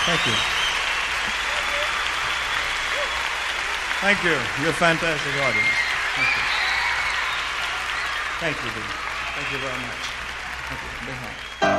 Thank you. Thank you. You're a fantastic audience. Thank you. Thank you, Dean. Thank you very much. Thank you. Big hand.